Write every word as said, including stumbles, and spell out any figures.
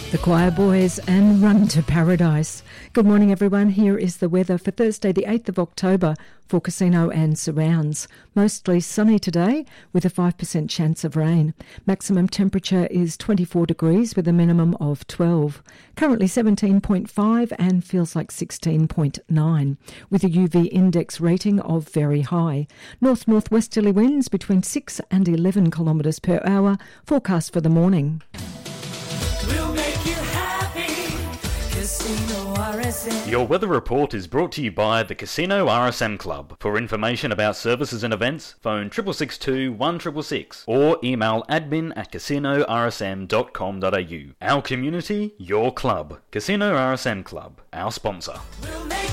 The Choir Boys and Run to Paradise. Good morning, everyone. Here is the weather for Thursday, the eighth of October for Casino and surrounds. Mostly sunny today with a five percent chance of rain. Maximum temperature is twenty-four degrees with a minimum of twelve. Currently seventeen point five and feels like sixteen point nine with a U V index rating of very high. North-northwesterly winds between six and eleven kilometres per hour. Forecast for the morning. We'll make you happy. Casino R S M. Your weather report is brought to you by the Casino R S M Club. For information about services and events, phone six six two, one six six six or email admin at casino r s m dot com dot a u. Our community, your club. Casino R S M Club, our sponsor. We'll make